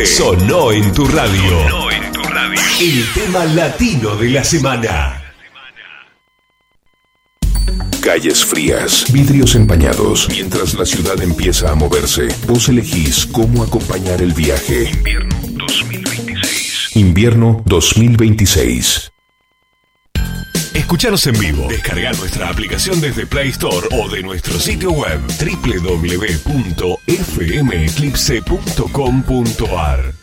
Norte. Sonó en tu radio. El tema latino de la semana. Calles frías, vidrios empañados. Mientras la ciudad empieza a moverse, vos elegís cómo acompañar el viaje. Invierno 2026. Invierno 2026. Escuchanos en vivo. Descarga nuestra aplicación desde Play Store o de nuestro sitio web www.fmeclipse.com.ar.